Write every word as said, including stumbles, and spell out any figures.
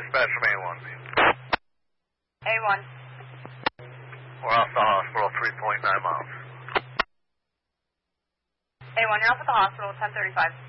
dispatch from A one. A one. We're off the hospital, three point nine miles. A one, you're off at the hospital, ten thirty-five.